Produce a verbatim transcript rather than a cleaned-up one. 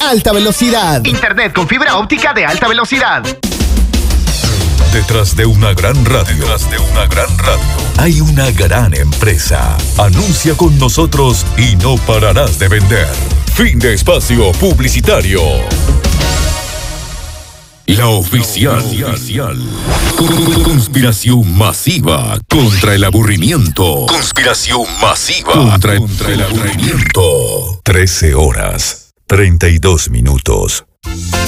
alta velocidad. Internet con fibra óptica de alta velocidad. Detrás de una gran radio, detrás de una gran radio, hay una gran empresa. Anuncia con nosotros y no pararás de vender. Fin de espacio publicitario. La oficial. Conspiración masiva contra el aburrimiento. Conspiración masiva contra, contra el aburrimiento. trece horas, treinta y dos minutos.